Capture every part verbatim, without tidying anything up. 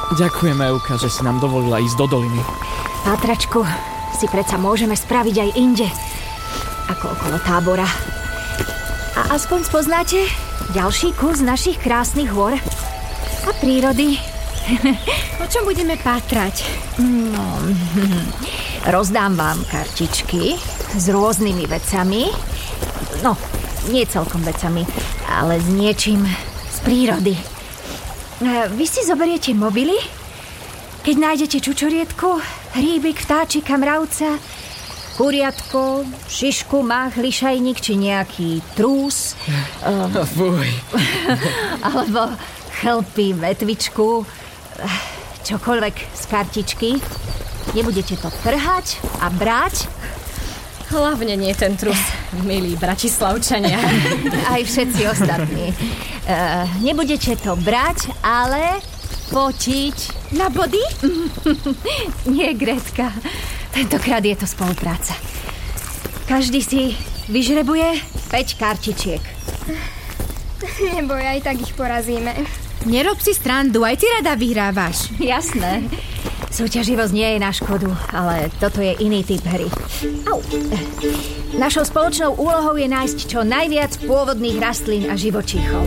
Ďakujem, Euka, že si nám dovolila ísť do doliny. Pátračku si predsa môžeme spraviť aj inde, ako okolo tábora. A aspoň spoznáte ďalší kus našich krásnych hôr a prírody. O čom budeme pátrať? No, rozdám vám kartičky s rôznymi vecami. No, nie celkom vecami, ale s niečím z prírody. Vy si zoberiete mobily, keď nájdete čučoriedku, hríbik, vtáčika, mravca, kuriatko, šišku, mach, lišajník či nejaký trús. um, Fuj. Alebo chlpy, vetvičku, čokoľvek z kartičky. Nebudete to trhať a brať. Hlavne nie ten trus, milí bratislavčania. Aj všetci ostatní. Uh, nebudete to brať, ale fotiť. Na body? Nie, Gretka. Tentokrát je to spolupráca. Každý si vyžrebuje päť kartičiek. Neboj, aj tak ich porazíme. Nerob si srandu, aj ty rada vyhrávaš. Jasné. Súťaživosť nie je na škodu, ale toto je iný typ hry. Au. Našou spoločnou úlohou je nájsť čo najviac pôvodných rastlín a živočíchov.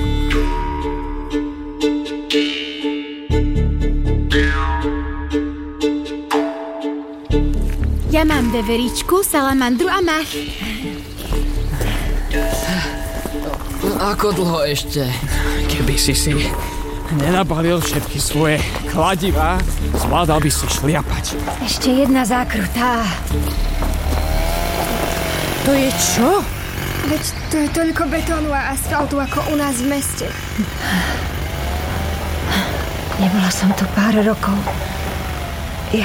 Ja mám veveričku, salamandru a mach. Ako dlho ešte? Keby si si nenabalil všetky svoje kladivá, zvládal by si šliapať. Ešte jedna zákrutá. To je čo? Veď to je toľko betónu a asfaltu ako u nás v meste. Nebola som tu pár rokov. Ja...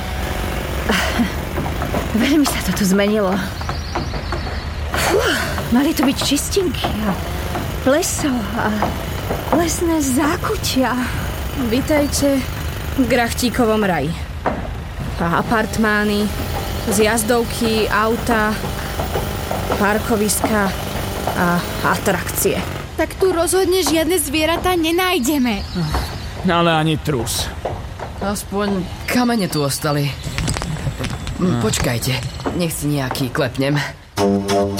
Veľmi sa to tu zmenilo. Fú, mali tu byť čistinky a pleso a lesné zákutia. Vítajte v Grachtíkovom raji. A apartmány, zjazdovky, auta, parkoviska a atrakcie. Tak tu rozhodne žiadne zvieratá nenájdeme. Ale ani trus. Aspoň kamene tu ostali. Počkajte, nech si nejaký klepnem.